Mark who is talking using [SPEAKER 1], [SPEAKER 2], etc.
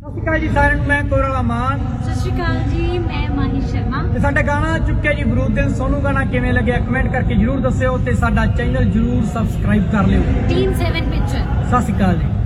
[SPEAKER 1] ਸਤਿ ਸ਼੍ਰੀ ਅਕਾਲ ਜੀ ਸਾਰਿਆਂ ਨੂੰ, ਮੈਂ ਕੋਰਲਾ ਮਾਨ।
[SPEAKER 2] ਸਤਿ ਸ਼੍ਰੀ ਅਕਾਲ ਜੀ, ਮੈਂ ਮਾਹੀ ਸ਼ਰਮਾ।
[SPEAKER 1] ਤੇ ਸਾਡਾ ਗਾਣਾ ਚੁੱਕਿਆ ਜੀ ਬਰੂਦ। ਸੋਨੂੰ ਗਾਣਾ ਕਿਵੇਂ ਲੱਗਿਆ ਕਮੈਂਟ ਕਰਕੇ ਜਰੂਰ ਦੱਸਿਓ ਤੇ ਸਾਡਾ ਚੈਨਲ ਜਰੂਰ ਸਬਸਕ੍ਰਾਈਬ ਕਰ ਲਿਓ।
[SPEAKER 2] Team 7 Picture।
[SPEAKER 1] ਸਤਿ ਸ਼੍ਰੀ ਅਕਾਲ ਜੀ।